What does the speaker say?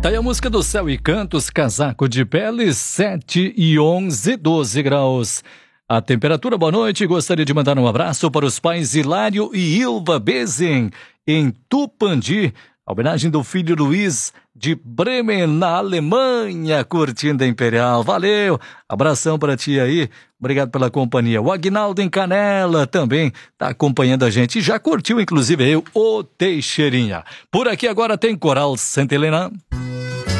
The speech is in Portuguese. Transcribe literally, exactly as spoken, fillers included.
Tá aí a música do Céu e Cantos, casaco de pele, sete e onze, doze graus. A temperatura, boa noite. Gostaria de mandar um abraço para os pais Hilário e Ilva Bezen, em Tupandi. A homenagem do filho Luiz de Bremen, na Alemanha, curtindo a Imperial. Valeu! Abração para ti aí. Obrigado pela companhia. O Aguinaldo em Canela também está acompanhando a gente. Já curtiu, inclusive, eu, o Teixeirinha. Por aqui agora tem Coral Santa Helena.